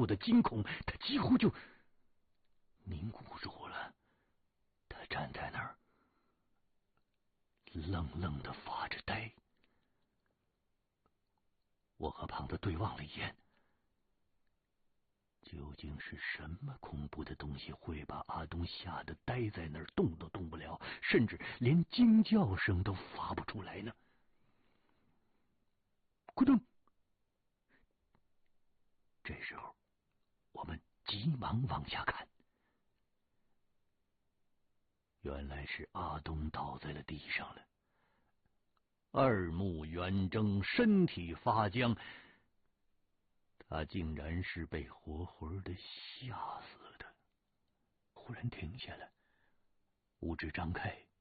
作的惊恐，他几乎就凝固住了。他站在那儿，愣愣的发着呆。我和胖子对望了一眼，究竟是什么恐怖的东西会把阿东吓得呆在那儿，动都动不了，甚至连惊叫声都发不出来呢？咕咚！这时候，我们急忙往下看，原来是阿东倒在了地上了，二目圆睁，身体发僵，他竟然是被活活的吓死的。忽然停下了，五指张开，